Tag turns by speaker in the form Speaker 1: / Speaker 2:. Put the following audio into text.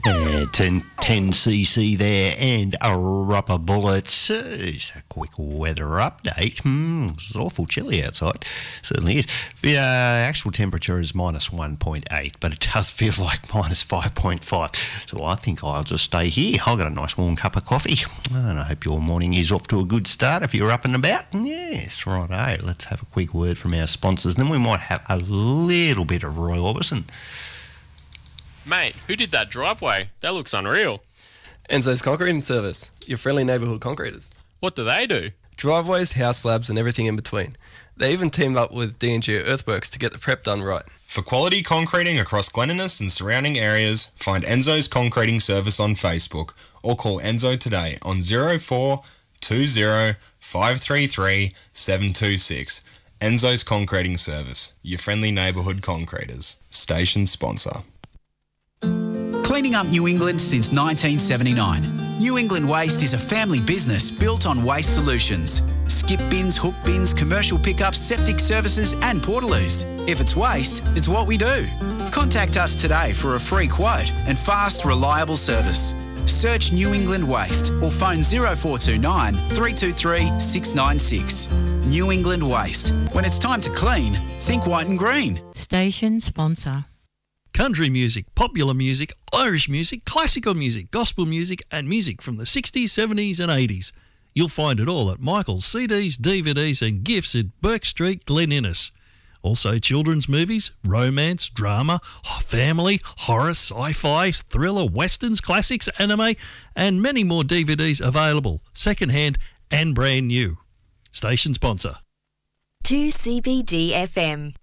Speaker 1: 10cc there and a rubber bullets. Just a quick weather update. It's awful chilly outside. Certainly is. The actual temperature is minus 1.8, but it does feel like minus 5.5. So I think I'll just stay here. I've got a nice warm cup of coffee. And I hope your morning is off to a good start if you're up and about. Yes, right. Let's have a quick word from our sponsors. Then we might have a little bit of Roy Orbison.
Speaker 2: Mate, who did that driveway? That looks unreal.
Speaker 3: Enzo's Concreting Service, your friendly neighbourhood concreters.
Speaker 2: What do they do?
Speaker 3: Driveways, house slabs and everything in between. They even teamed up with D&G Earthworks to get the prep done right.
Speaker 4: For quality concreting across Glen Innes and surrounding areas, find Enzo's Concreting Service on Facebook or call Enzo today on 04 20 533 726. Enzo's Concreting Service, your friendly neighbourhood concreters. Station sponsor.
Speaker 5: Cleaning up New England since 1979. New England Waste is a family business built on waste solutions. Skip bins, hook bins, commercial pickups, septic services and portaloos. If it's waste, it's what we do. Contact us today for a free quote and fast, reliable service. Search New England Waste or phone 0429 323 696. New England Waste. When it's time to clean, think white and green.
Speaker 6: Station sponsor.
Speaker 7: Country music, popular music, Irish music, classical music, gospel music and music from the 60s, 70s and 80s. You'll find it all at Michael's CDs, DVDs and gifts at Burke Street, Glen Innes. Also children's movies, romance, drama, family, horror, sci-fi, thriller, westerns, classics, anime and many more DVDs available, second-hand and brand new. Station sponsor.
Speaker 8: 2CBD FM.